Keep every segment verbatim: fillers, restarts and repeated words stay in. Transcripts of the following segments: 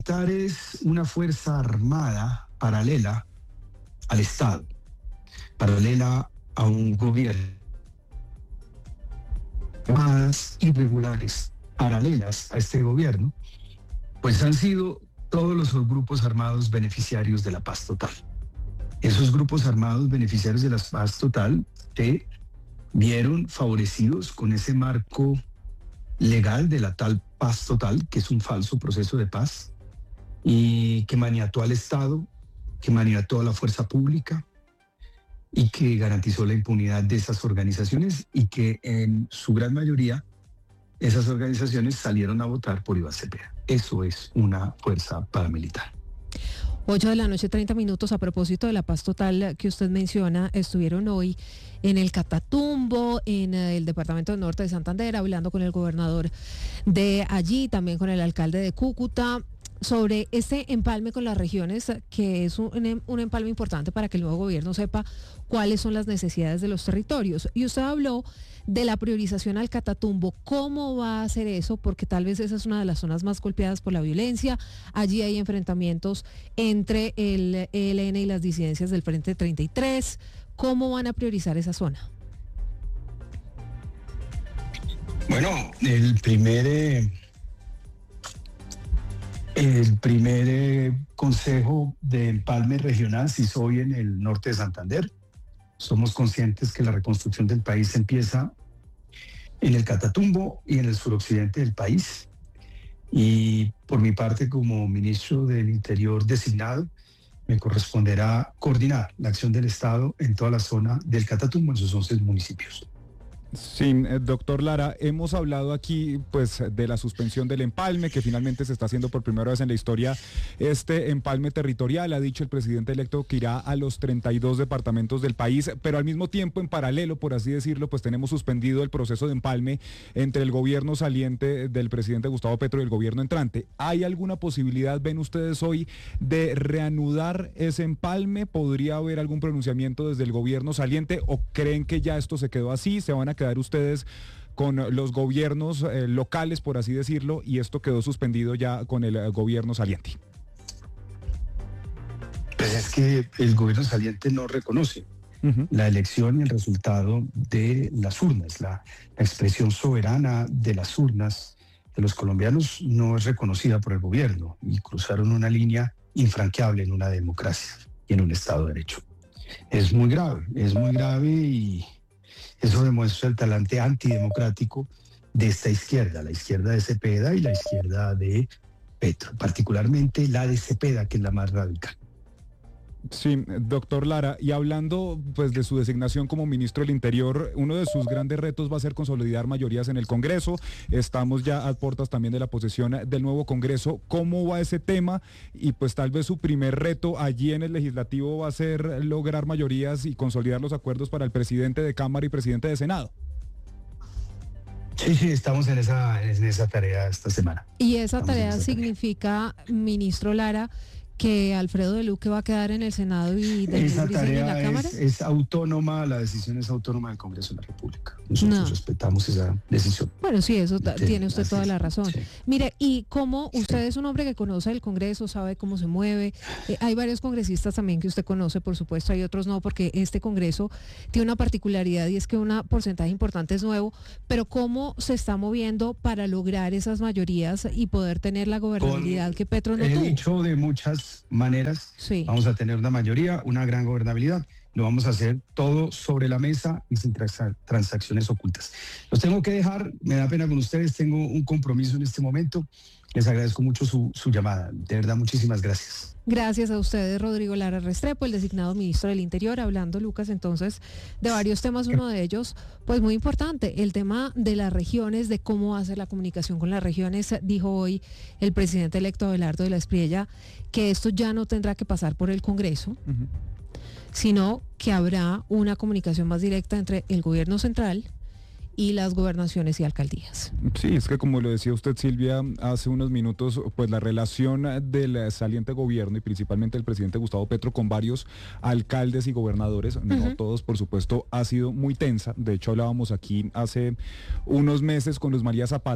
paramilitar es una fuerza armada paralela al Estado, paralela a un gobierno. Armadas irregulares paralelas a este gobierno, pues han sido todos los grupos armados beneficiarios de la paz total. Esos grupos armados beneficiarios de la paz total se vieron favorecidos con ese marco legal de la tal paz total, que es un falso proceso de paz, y que maniató al Estado, que maniató a la fuerza pública y que garantizó la impunidad de esas organizaciones y que en su gran mayoría esas organizaciones salieron a votar por Iván Cepeda. Eso es una fuerza paramilitar. ocho de la noche, treinta minutos. A propósito de la paz total que usted menciona, estuvieron hoy en el Catatumbo, en el departamento del norte de Santander, hablando con el gobernador de allí, también con el alcalde de Cúcuta, sobre ese empalme con las regiones, que es un, un empalme importante para que el nuevo gobierno sepa cuáles son las necesidades de los territorios. Y usted habló de la priorización al Catatumbo. ¿Cómo va a hacer eso? Porque tal vez esa es una de las zonas más golpeadas por la violencia. Allí hay enfrentamientos entre el E L N y las disidencias del Frente treinta y tres. ¿Cómo van a priorizar esa zona? Bueno, el primer... Eh... El primer eh, consejo de empalme regional se hizo hoy en el norte de Santander. Somos conscientes que la reconstrucción del país empieza en el Catatumbo y en el suroccidente del país. Y por mi parte, como ministro del Interior designado, me corresponderá coordinar la acción del Estado en toda la zona del Catatumbo, en sus once municipios. Sí, doctor Lara, hemos hablado aquí pues de la suspensión del empalme, que finalmente se está haciendo por primera vez en la historia este empalme territorial. Ha dicho el presidente electo que irá a los treinta y dos departamentos del país, pero al mismo tiempo, en paralelo, por así decirlo, pues tenemos suspendido el proceso de empalme entre el gobierno saliente del presidente Gustavo Petro y el gobierno entrante. ¿Hay alguna posibilidad, ven ustedes hoy, de reanudar ese empalme? ¿Podría haber algún pronunciamiento desde el gobierno saliente o creen que ya esto se quedó así? ¿Se van a quedar ustedes con los gobiernos eh, locales, por así decirlo, y esto quedó suspendido ya con el eh, gobierno saliente? Pues es que el gobierno saliente no reconoce uh-huh. la elección y el resultado de las urnas. La, la expresión soberana de las urnas de los colombianos no es reconocida por el gobierno y cruzaron una línea infranqueable en una democracia y en un Estado de Derecho. Es muy grave, es muy grave y eso demuestra el talante antidemocrático de esta izquierda, la izquierda de Cepeda y la izquierda de Petro, particularmente la de Cepeda, que es la más radical. Sí, doctor Lara, y hablando pues de su designación como ministro del Interior, uno de sus grandes retos va a ser consolidar mayorías en el Congreso. Estamos ya a puertas también de la posesión del nuevo Congreso. ¿Cómo va ese tema? Y pues tal vez su primer reto allí en el Legislativo va a ser lograr mayorías y consolidar los acuerdos para el presidente de Cámara y presidente de Senado. Sí, sí, estamos en esa, en esa tarea esta semana. ¿Y esa estamos tarea esa significa, tarea. ministro Lara, que Alfredo de Luque va a quedar en el Senado y de esa tarea en la Cámara? Es, es autónoma, la decisión es autónoma del Congreso de la República. Nosotros no. respetamos esa decisión. Bueno, sí, eso t- de, tiene usted toda es, la razón. Sí. Mire, y como usted sí. es un hombre que conoce el Congreso, sabe cómo se mueve, eh, hay varios congresistas también que usted conoce, por supuesto, hay otros no, porque este Congreso tiene una particularidad y es que un porcentaje importante es nuevo, pero ¿cómo se está moviendo para lograr esas mayorías y poder tener la gobernabilidad Con, que Petro no he tuvo? He dicho de muchas maneras. Sí. Vamos a tener una mayoría, una gran gobernabilidad. Lo vamos a hacer todo sobre la mesa y sin transacciones ocultas. Los tengo que dejar, me da pena con ustedes, tengo un compromiso en este momento. Les agradezco mucho su, su llamada. De verdad, muchísimas gracias. Gracias a ustedes, Rodrigo Lara Restrepo, el designado ministro del Interior, hablando, Lucas, entonces, de varios temas, uno de ellos, pues muy importante, el tema de las regiones, de cómo hacer la comunicación con las regiones. Dijo hoy el presidente electo Abelardo de la Espriella que esto ya no tendrá que pasar por el Congreso, uh-huh. sino que habrá una comunicación más directa entre el gobierno central y las gobernaciones y alcaldías. Sí, es que como lo decía usted, Silvia, hace unos minutos, pues la relación del saliente gobierno y principalmente el presidente Gustavo Petro con varios alcaldes y gobernadores, uh-huh. no todos por supuesto, ha sido muy tensa. De hecho hablábamos aquí hace unos meses con Luz María Zapata,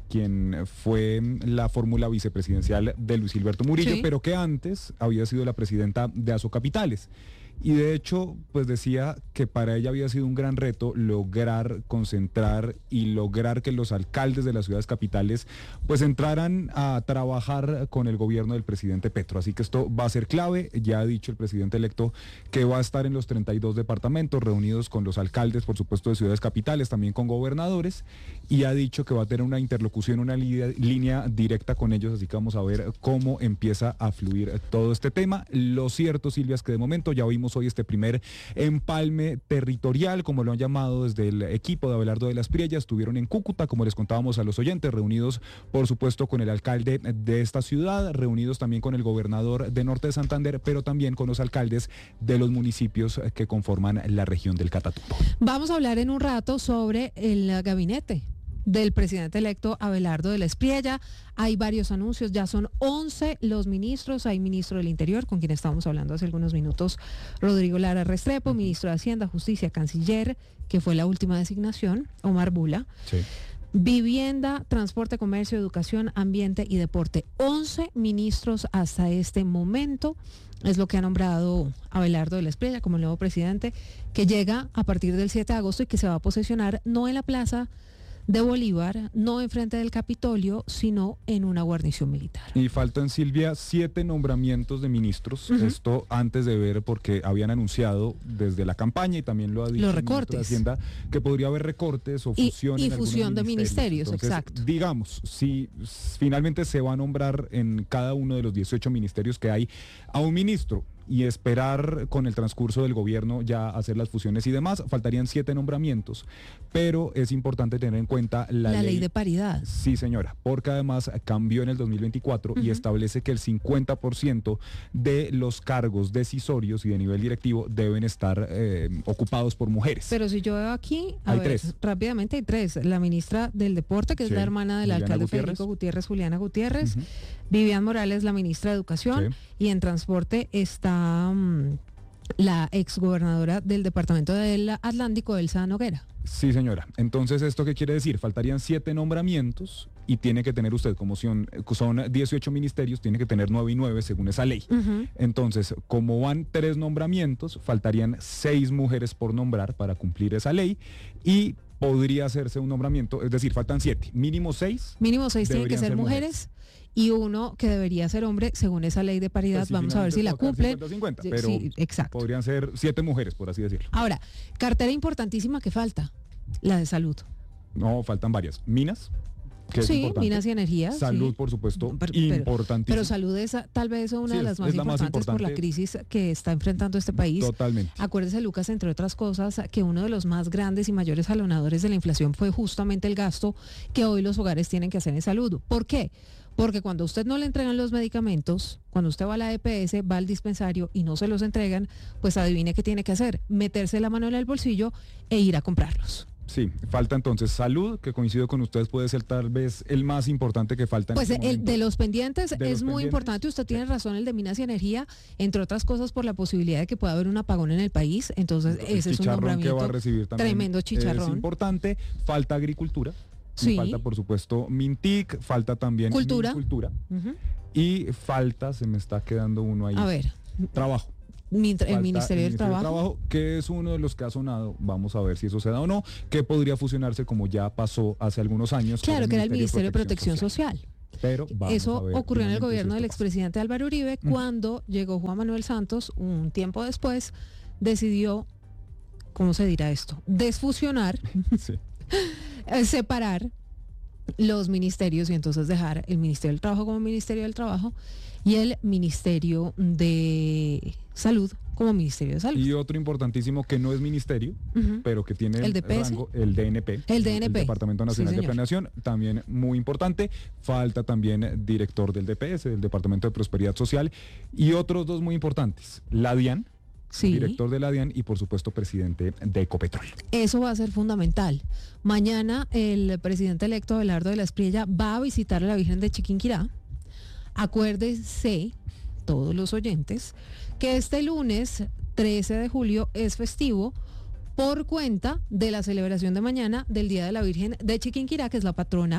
quien fue la fórmula vicepresidencial de Luis Gilberto Murillo, sí. pero que antes había sido la presidenta de Asocapitales. Y de hecho, pues decía que para ella había sido un gran reto lograr concentrar y lograr que los alcaldes de las ciudades capitales pues entraran a trabajar con el gobierno del presidente Petro. Así que esto va a ser clave. Ya ha dicho el presidente electo que va a estar en los treinta y dos departamentos reunidos con los alcaldes, por supuesto, de ciudades capitales, también con gobernadores, y ha dicho que va a tener una interlocución, una li- línea directa con ellos. Así que vamos a ver cómo empieza a fluir todo este tema. Lo cierto, Silvia, es que de momento ya vimos hoy este primer empalme territorial, como lo han llamado desde el equipo de Abelardo de la Espriella. Estuvieron en Cúcuta, como les contábamos a los oyentes, reunidos por supuesto con el alcalde de esta ciudad, reunidos también con el gobernador de Norte de Santander, pero también con los alcaldes de los municipios que conforman la región del Catatumbo. Vamos a hablar en un rato sobre el gabinete del presidente electo Abelardo de la Espriella. Hay varios anuncios, ya son once los ministros. Hay ministro del Interior, con quien estábamos hablando hace algunos minutos, Rodrigo Lara Restrepo, ministro de Hacienda, Justicia, Canciller, que fue la última designación, Omar Bula. Sí. Vivienda, Transporte, Comercio, Educación, Ambiente y Deporte. once ministros hasta este momento. Es lo que ha nombrado Abelardo de la Espriella como el nuevo presidente, que llega a partir del siete de agosto y que se va a posesionar no en la plaza de Bolívar, no enfrente del Capitolio, sino en una guarnición militar. Y faltan, Silvia, siete nombramientos de ministros. Uh-huh. Esto antes de ver, porque habían anunciado desde la campaña, y también lo ha dicho los el ministro de Hacienda, que podría haber recortes o fusión y, y en fusión de ministerios. ministerios. Entonces, exacto. Digamos, si finalmente se va a nombrar en cada uno de los dieciocho ministerios que hay a un ministro, y esperar con el transcurso del gobierno ya hacer las fusiones y demás, faltarían siete nombramientos, pero es importante tener en cuenta la, la ley, ley de paridad. Sí, señora, porque además cambió en el dos mil veinticuatro uh-huh. y establece que el cincuenta por ciento de los cargos decisorios y de nivel directivo deben estar eh, ocupados por mujeres. Pero si yo veo aquí, a hay ver, tres. rápidamente hay tres. La ministra del Deporte, que sí. es la hermana del Juliana alcalde Gutiérrez. Federico Gutiérrez, Juliana Gutiérrez. Uh-huh. Vivian Morales, la ministra de Educación. Sí. Y en Transporte está um, la exgobernadora del departamento del Atlántico, Elsa Noguera. Sí, señora. Entonces, ¿esto qué quiere decir? Faltarían siete nombramientos y tiene que tener usted, como son, son dieciocho ministerios, tiene que tener nueve y nueve según esa ley. Uh-huh. Entonces, como van tres nombramientos, faltarían seis mujeres por nombrar para cumplir esa ley y podría hacerse un nombramiento, es decir, faltan siete, mínimo seis. Mínimo seis tienen que ser, ser mujeres. mujeres. Y uno que debería ser hombre según esa ley de paridad. Pues sí, vamos a ver si la cumplen. cincuenta cincuenta, pero sí, exacto. Podrían ser siete mujeres, por así decirlo. Ahora, cartera importantísima que falta, la de salud. No, faltan varias. Minas. Que sí, es importante. Minas y energía. Salud, sí. por supuesto, pero, importantísima. Pero salud es tal vez una sí, de las es, más, es la importantes más importante por la crisis que está enfrentando este país. Totalmente. Acuérdese, Lucas, entre otras cosas, que uno de los más grandes y mayores jalonadores de la inflación fue justamente el gasto que hoy los hogares tienen que hacer en salud. ¿Por qué? Porque cuando a usted no le entregan los medicamentos, cuando usted va a la E P S, va al dispensario y no se los entregan, pues adivine qué tiene que hacer, meterse la mano en el bolsillo e ir a comprarlos. Sí, falta entonces salud, que coincido con ustedes, puede ser tal vez el más importante que falta en Pues este el de los pendientes de es los muy pendientes. importante, usted tiene razón, el de Minas y Energía, entre otras cosas por la posibilidad de que pueda haber un apagón en el país, entonces el ese es un nombramiento que va a recibir también tremendo chicharrón. Es importante, falta agricultura. Sí. Y falta, por supuesto, Mintic, falta también Cultura. Cultura. Uh-huh. Y falta, se me está quedando uno ahí. A ver. Trabajo. Mientras, el Falta Ministerio del Trabajo. Trabajo, que es uno de los que ha sonado, vamos a ver si eso se da o no, que podría fusionarse como ya pasó hace algunos años. Claro, que era el Ministerio de Protección, Protección Social. Social. Pero vamos eso a ver ocurrió en el gobierno si del pasa. expresidente Álvaro Uribe, mm. cuando llegó Juan Manuel Santos, un tiempo después, decidió, ¿cómo se dirá esto? Desfusionar, sí. separar los ministerios y entonces dejar el Ministerio del Trabajo como Ministerio del Trabajo y el Ministerio de Salud como Ministerio de Salud. Y otro importantísimo que no es ministerio, uh-huh. pero que tiene el, el rango, el D N P. El D N P. El Departamento Nacional sí, de Planeación, también muy importante. Falta también director del D P S, del Departamento de Prosperidad Social. Y otros dos muy importantes, la DIAN. Sí. Director de la DIAN y por supuesto presidente de Ecopetrol. Eso va a ser fundamental. Mañana el presidente electo Abelardo de la Espriella va a visitar a la Virgen de Chiquinquirá. Acuérdense, todos los oyentes, que este lunes trece de julio es festivo por cuenta de la celebración de mañana del Día de la Virgen de Chiquinquirá, que es la patrona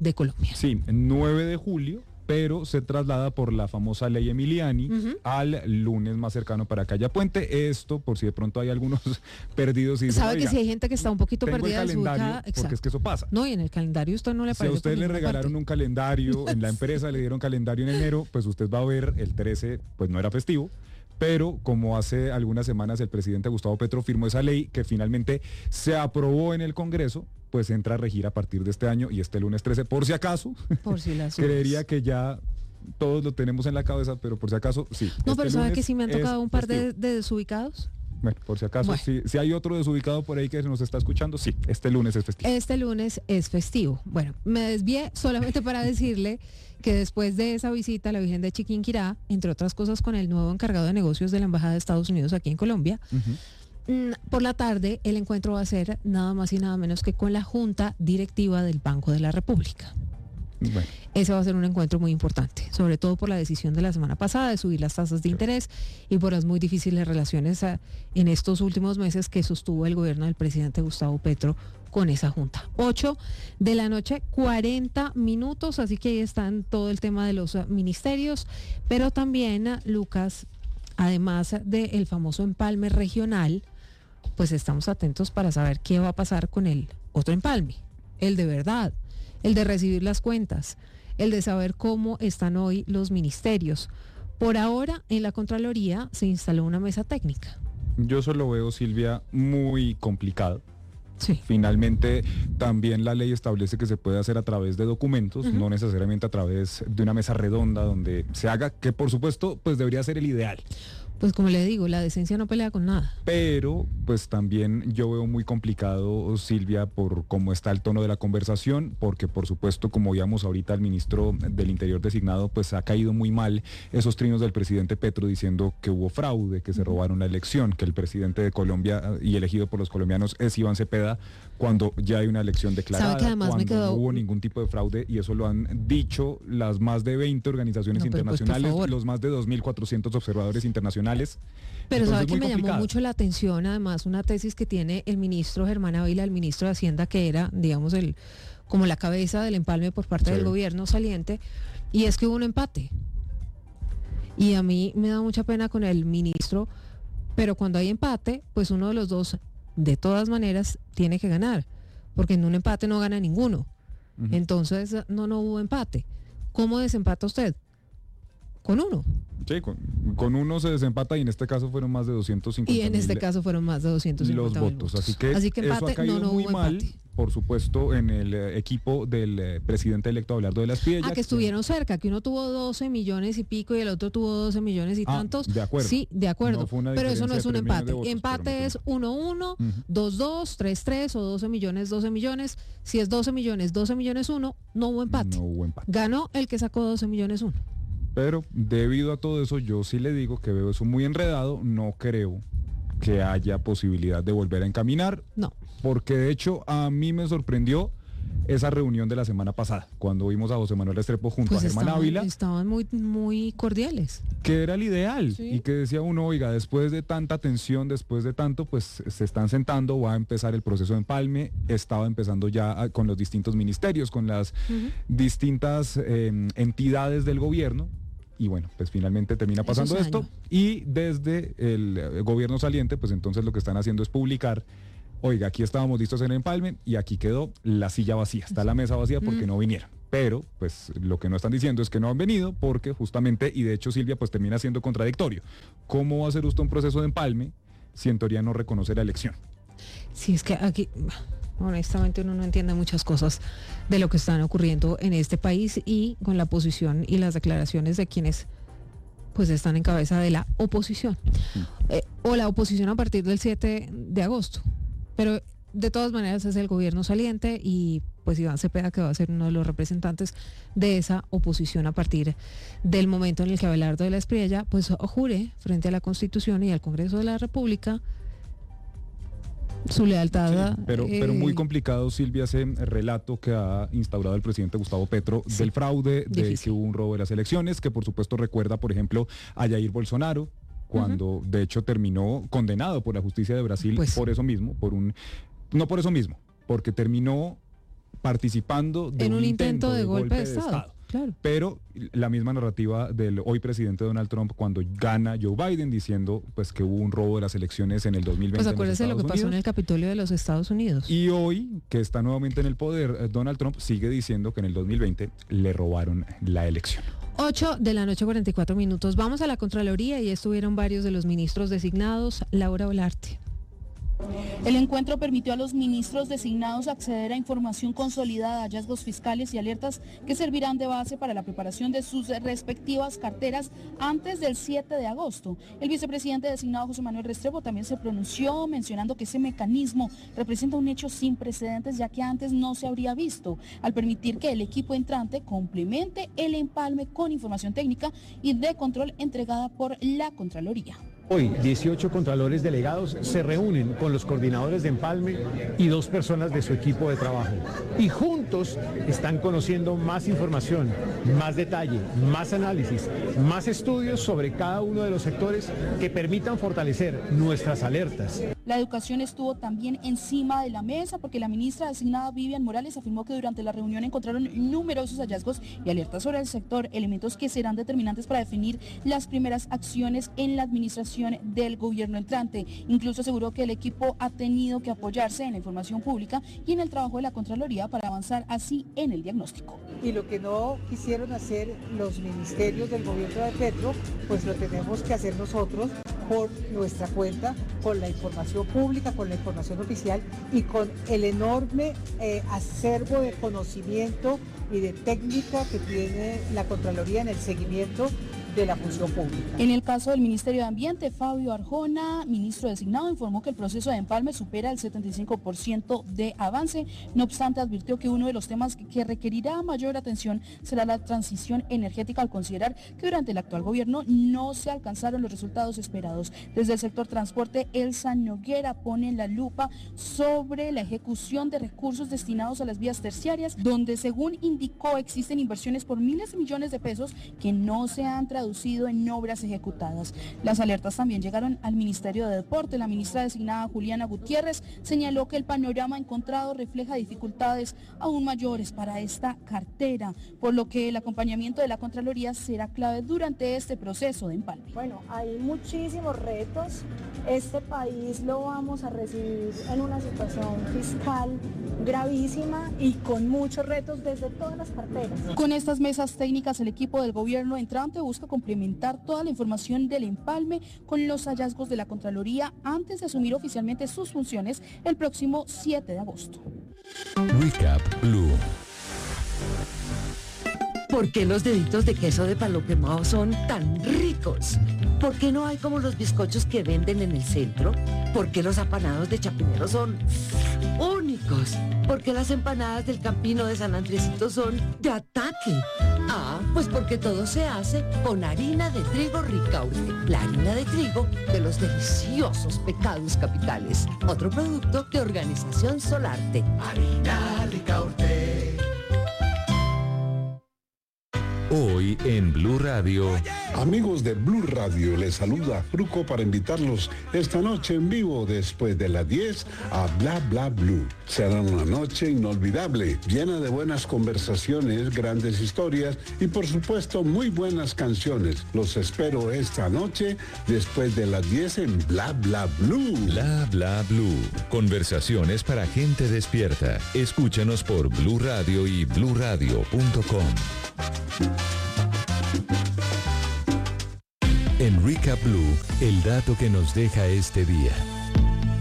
de Colombia. Sí, nueve de julio, pero se traslada por la famosa ley Emiliani uh-huh. al lunes más cercano para que haya puente. Esto, por si de pronto hay algunos perdidos y sabe que si hay gente que está un poquito tengo perdida el calendario, de su porque es que eso pasa. No, y en el calendario usted no le aparece. Si a usted le regalaron parte. un calendario, en la empresa le dieron calendario en enero, pues usted va a ver el trece, pues no era festivo. Pero como hace algunas semanas el presidente Gustavo Petro firmó esa ley que finalmente se aprobó en el Congreso, pues entra a regir a partir de este año y este lunes trece, por si acaso, por si las creería que ya todos lo tenemos en la cabeza, pero por si acaso, sí. No, este pero ¿sabe que sí me han tocado un par de, de desubicados? Bueno, por si acaso, bueno. si, si hay otro desubicado por ahí que se nos está escuchando, sí, este lunes es festivo. Este lunes es festivo. Bueno, me desvié solamente para decirle que después de esa visita a la Virgen de Chiquinquirá, entre otras cosas con el nuevo encargado de negocios de la Embajada de Estados Unidos aquí en Colombia, uh-huh. por la tarde el encuentro va a ser nada más y nada menos que con la Junta Directiva del Banco de la República. Bueno. Ese va a ser un encuentro muy importante, sobre todo por la decisión de la semana pasada de subir las tasas de interés y por las muy difíciles relaciones a, en estos últimos meses que sostuvo el gobierno del presidente Gustavo Petro con esa junta. ocho de la noche, cuarenta minutos, así que ahí están todo el tema de los ministerios, pero también, Lucas, además del famoso empalme regional, pues estamos atentos para saber qué va a pasar con el otro empalme, el de verdad, el de recibir las cuentas, el de saber cómo están hoy los ministerios. Por ahora, en la Contraloría se instaló una mesa técnica. Yo solo veo, Silvia, muy complicado. Sí. Finalmente, también la ley establece que se puede hacer a través de documentos, uh-huh. no necesariamente a través de una mesa redonda donde se haga, que por supuesto, pues debería ser el ideal. Pues como le digo, la decencia no pelea con nada. Pero, pues también yo veo muy complicado, Silvia, por cómo está el tono de la conversación, porque por supuesto, como veíamos ahorita, el ministro del Interior designado, pues ha caído muy mal esos trinos del presidente Petro diciendo que hubo fraude, que se robaron la elección, que el presidente de Colombia y elegido por los colombianos es Iván Cepeda, cuando ya hay una elección declarada, que además cuando me quedó... no hubo ningún tipo de fraude, y eso lo han dicho las más de veinte organizaciones no, internacionales, pues, los más de dos mil cuatrocientos observadores internacionales. Pero sabe que me complicado. llamó mucho la atención, además, una tesis que tiene el ministro Germán Ávila, el ministro de Hacienda, que era, digamos, el como la cabeza del empalme por parte sí. del gobierno saliente, y es que hubo un empate. Y a mí me da mucha pena con el ministro, pero cuando hay empate, pues uno de los dos, de todas maneras, tiene que ganar, porque en un empate no gana ninguno. Uh-huh. Entonces, no, no hubo empate. ¿Cómo desempata usted? Con uno. Sí, con, con uno se desempata y en este caso fueron más de doscientos cincuenta y en este caso fueron más de doscientos cincuenta los votos. Así que, Así que empate, eso ha caído no, no muy hubo mal, empate. Por supuesto, en el eh, equipo del eh, presidente electo Abelardo de la Espriella. Ah, que estuvieron cerca, que uno tuvo doce millones y pico y el otro tuvo doce millones y ah, tantos. De acuerdo. Sí, de acuerdo. No pero eso no es un empate. Votos, empate es uno uno, dos dos, tres tres o doce millones, doce millones. Si es doce millones, doce millones uno, no hubo empate. No hubo empate. Ganó el que sacó doce millones uno. Pero debido a todo eso, yo sí le digo que veo eso muy enredado, no creo que haya posibilidad de volver a encaminar. No. Porque de hecho a mí me sorprendió esa reunión de la semana pasada, cuando vimos a José Manuel Restrepo junto pues a Germán estaban, Ávila. Estaban muy, muy cordiales. Que era el ideal, sí. Y que decía uno, oiga, después de tanta tensión, después de tanto, pues se están sentando, va a empezar el proceso de empalme, estaba empezando ya con los distintos ministerios, con las uh-huh. distintas eh, entidades del gobierno. Y bueno, pues finalmente termina pasando esto y desde el, el gobierno saliente, pues entonces lo que están haciendo es publicar, oiga, aquí estábamos listos en el empalme y aquí quedó la silla vacía, está la mesa vacía porque mm. no vinieron. Pero pues lo que no están diciendo es que no han venido porque justamente, y de hecho Silvia, pues termina siendo contradictorio. ¿Cómo va a hacer usted un proceso de empalme si en teoría no reconoce la elección? Sí, es que aquí... honestamente uno no entiende muchas cosas de lo que están ocurriendo en este país y con la posición y las declaraciones de quienes pues están en cabeza de la oposición eh, o la oposición a partir del siete de agosto, pero de todas maneras es el gobierno saliente y pues Iván Cepeda, que va a ser uno de los representantes de esa oposición a partir del momento en el que Abelardo de la Espriella pues jure frente a la Constitución y al Congreso de la República su lealtad. Sí, pero, eh, pero muy complicado, Silvia, ese relato que ha instaurado el presidente Gustavo Petro sí, del fraude, de difícil. Que hubo un robo de las elecciones, que por supuesto recuerda, por ejemplo, a Jair Bolsonaro, cuando uh-huh. de hecho terminó condenado por la justicia de Brasil pues, por eso mismo, por un no por eso mismo, porque terminó participando de en un, un intento, intento de, de golpe, golpe de Estado. De Estado. Claro. Pero la misma narrativa del hoy presidente Donald Trump cuando gana Joe Biden diciendo pues que hubo un robo de las elecciones en el dos mil veinte. Pues acuérdese lo que pasó en el Capitolio de los Estados Unidos. Y hoy, que está nuevamente en el poder, Donald Trump sigue diciendo que en el dos mil veinte le robaron la elección. ocho de la noche, cuarenta y cuatro minutos. Vamos a la Contraloría y estuvieron varios de los ministros designados. Laura Olarte. El encuentro permitió a los ministros designados acceder a información consolidada, hallazgos fiscales y alertas que servirán de base para la preparación de sus respectivas carteras antes del siete de agosto. El vicepresidente designado José Manuel Restrepo también se pronunció mencionando que ese mecanismo representa un hecho sin precedentes, ya que antes no se habría visto, al permitir que el equipo entrante complemente el empalme con información técnica y de control entregada por la Contraloría. Hoy, dieciocho contralores delegados se reúnen con los coordinadores de empalme y dos personas de su equipo de trabajo. Y juntos están conociendo más información, más detalle, más análisis, más estudios sobre cada uno de los sectores que permitan fortalecer nuestras alertas. La educación estuvo también encima de la mesa porque la ministra designada Vivian Morales afirmó que durante la reunión encontraron numerosos hallazgos y alertas sobre el sector, elementos que serán determinantes para definir las primeras acciones en la administración del gobierno entrante. Incluso aseguró que el equipo ha tenido que apoyarse en la información pública y en el trabajo de la Contraloría para avanzar así en el diagnóstico. Y lo que no quisieron hacer los ministerios del gobierno de Petro, pues lo tenemos que hacer nosotros por nuestra cuenta, con la información pública, con la información oficial y con el enorme eh, acervo de conocimiento y de técnica que tiene la Contraloría en el seguimiento de la función pública. En el caso del Ministerio de Ambiente, Fabio Arjona, ministro designado, informó que el proceso de empalme supera el setenta y cinco por ciento de avance. No obstante, advirtió que uno de los temas que requerirá mayor atención será la transición energética, al considerar que durante el actual gobierno no se alcanzaron los resultados esperados. Desde el sector transporte, Elsa Noguera pone la lupa sobre la ejecución de recursos destinados a las vías terciarias, donde, según indicó, existen inversiones por miles de millones de pesos que no se han traducido en obras ejecutadas. Las alertas también llegaron al Ministerio de Deporte. La ministra designada Juliana Gutiérrez señaló que el panorama encontrado refleja dificultades aún mayores para esta cartera, por lo que el acompañamiento de la Contraloría será clave durante este proceso de empalme. Bueno, hay muchísimos retos. Este país lo vamos a recibir en una situación fiscal gravísima y con muchos retos desde todas las carteras. Con estas mesas técnicas, el equipo del gobierno entrante busca complementar toda la información del empalme con los hallazgos de la Contraloría antes de asumir oficialmente sus funciones el próximo siete de agosto. Recap Blue. ¿Por qué los deditos de queso de palo quemado son tan ricos? ¿Por qué no hay como los bizcochos que venden en el centro? ¿Por qué los apanados de Chapinero son únicos? ¿Por qué las empanadas del Campino de San Andresito son de ataque? Ah, pues porque todo se hace con harina de trigo Ricaurte, la harina de trigo de los deliciosos pecados capitales. Otro producto de Organización Solarte. Harina Ricaurte. Hoy en Blue Radio. Amigos de Blue Radio, les saluda Fruco para invitarlos esta noche en vivo después de las diez a Bla Bla Blue. Será una noche inolvidable, llena de buenas conversaciones, grandes historias y por supuesto muy buenas canciones. Los espero esta noche después de las diez en Bla Bla Blue. Bla Bla Blue. Conversaciones para gente despierta. Escúchanos por Blue Radio y blue radio punto com. En Recap Blue, el dato que nos deja este día.